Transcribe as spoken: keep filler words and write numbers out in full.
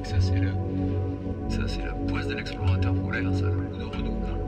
que ça c'est le, ça c'est la poisse de l'explorateur polaire, ça, le coup de redoute.